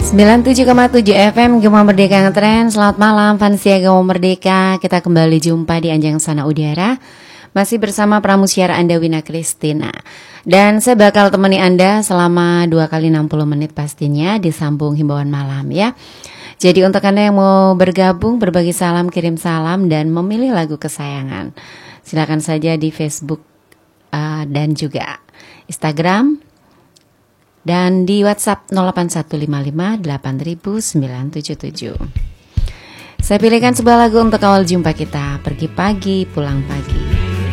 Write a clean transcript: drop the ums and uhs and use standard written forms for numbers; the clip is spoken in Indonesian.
97,7 FM Gema Merdeka Ngetren. Selamat malam Fansia Gema Merdeka. Kita kembali jumpa di Anjang Sana Udara. Masih bersama pramusyara Anda Wina Kristina. Dan saya bakal temani Anda selama 2 kali 60 menit pastinya disambung himbauan malam ya. Jadi untuk Anda yang mau bergabung, berbagi salam, kirim salam dan memilih lagu kesayangan, silakan saja di Facebook dan juga Instagram. Dan di WhatsApp 08155 80977. Saya pilihkan sebuah lagu untuk awal jumpa kita. Pergi pagi, pulang pagi.